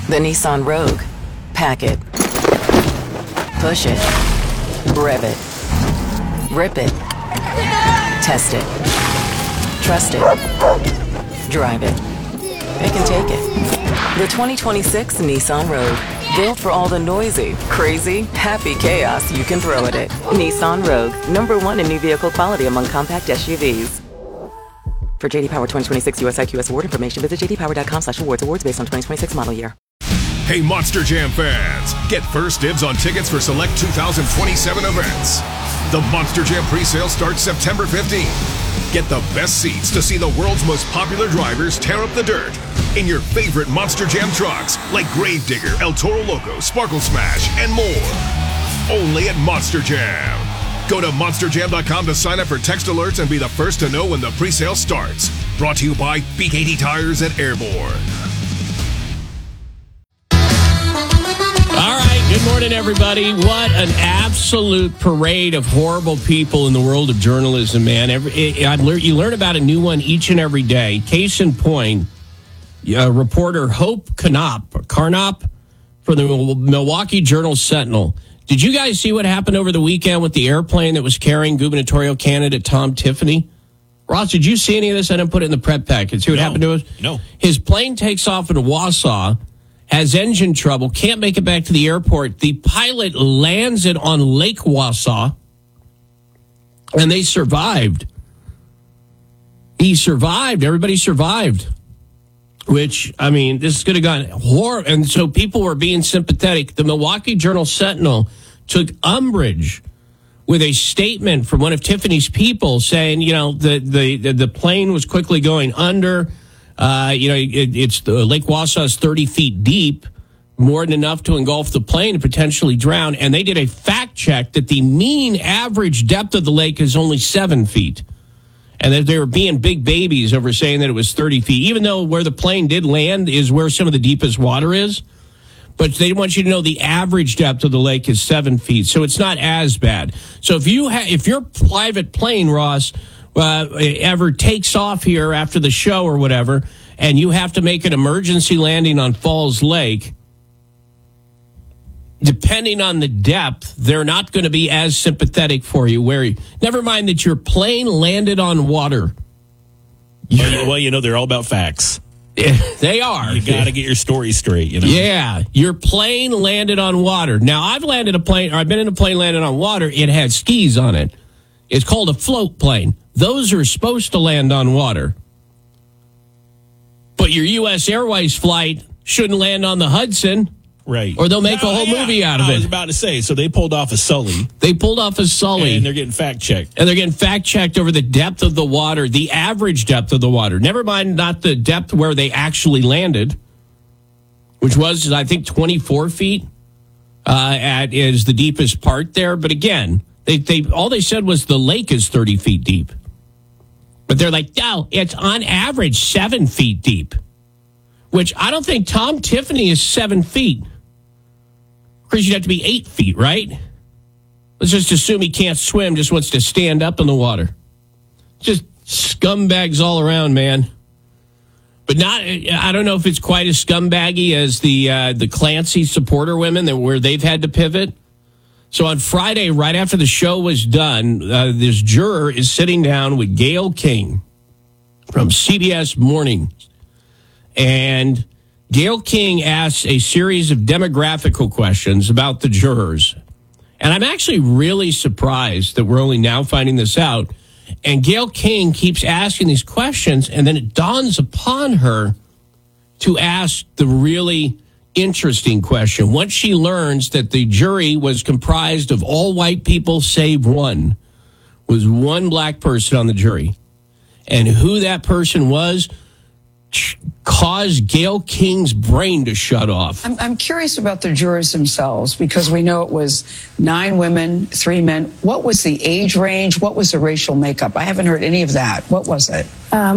The Nissan Rogue. Pack it. Push it. Rev it. Rip it. Test it. Trust it. Drive it. Pick and take it. The 2026 Nissan Rogue. Built for all the noisy, crazy, happy chaos you can throw at it. Nissan Rogue. #1 in new vehicle quality among compact SUVs. For JD Power 2026 US IQS award information, visit jdpower.com/awards. Awards based on 2026 model year. Hey, Monster Jam fans, get first dibs on tickets for select 2027 events. The Monster Jam presale starts September 15th. Get the best seats to see the world's most popular drivers tear up the dirt in your favorite Monster Jam trucks like Gravedigger, El Toro Loco, Sparkle Smash, and more. Only at Monster Jam. Go to monsterjam.com to sign up for text alerts and be the first to know when the presale starts. Brought to you by BKT Tires at Airborne. All right, good morning, everybody. What an absolute parade of horrible people in the world of journalism, man. You learn about a new one each and every day. Case in point, reporter Hope Carnop for the Milwaukee Journal-Sentinel. Did you guys see what happened over the weekend with the airplane that was carrying gubernatorial candidate Tom Tiffany? Ross, did you see any of this? I didn't put it in the prep package. See what happened to us? No. His plane takes off in Wausau, has engine trouble, can't make it back to the airport. The pilot lands it on Lake Wausau, and they survived. He survived. Everybody survived. Which, I mean, this is going to go horrible. And so people were being sympathetic. The Milwaukee Journal-Sentinel took umbrage with a statement from one of Tiffany's people saying, the plane was quickly going under. It's Lake Wausau is 30 feet deep, more than enough to engulf the plane and potentially drown. And they did a fact check that the mean average depth of the lake is only 7 feet. And that they were being big babies over saying that it was 30 feet, even though where the plane did land is where some of the deepest water is. But they want you to know the average depth of the lake is 7 feet, so it's not as bad. So if your private plane, Ross, ever takes off here after the show or whatever, and you have to make an emergency landing on Falls Lake, depending on the depth, they're not going to be as sympathetic for you. Never mind that your plane landed on water. Well, they're all about facts. They are. You got to get your story straight, Yeah, your plane landed on water. Now, I've been in a plane landed on water. It had skis on it. It's called a float plane. Those are supposed to land on water. But your U.S. Airways flight shouldn't land on the Hudson. Right. Or they'll make a whole movie out of it. I was about to say, so they pulled off a Sully. And they're getting fact-checked. And they're getting fact-checked over the depth of the water, the average depth of the water. Never mind not the depth where they actually landed, which was, I think, 24 feet is the deepest part there. But again, all they said was the lake is 30 feet deep. But they're like, no, it's on average 7 feet deep, which I don't think Tom Tiffany is 7 feet. Of course, you'd have to be 8 feet, right? Let's just assume he can't swim, just wants to stand up in the water. Just scumbags all around, man. But I don't know if it's quite as scumbaggy as the Clancy supporter women where they've had to pivot. So on Friday, right after the show was done, this juror is sitting down with Gayle King from CBS Mornings. And Gayle King asks a series of demographical questions about the jurors. And I'm actually really surprised that we're only now finding this out. And Gayle King keeps asking these questions, and then it dawns upon her to ask the really interesting question. Once she learns that the jury was comprised of all white people save one, was one black person on the jury. And who that person was caused Gayle King's brain to shut off. I'm curious about the jurors themselves, because we know it was 9 women, 3 men. What was the age range? What was the racial makeup? I haven't heard any of that. What was it?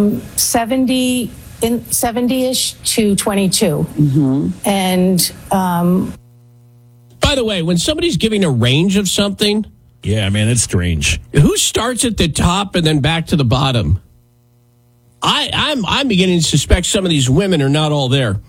70-ish to 22. Mm-hmm. And by the way, when somebody's giving a range of something, yeah, man, it's strange. Who starts at the top and then back to the bottom? I'm beginning to suspect some of these women are not all there.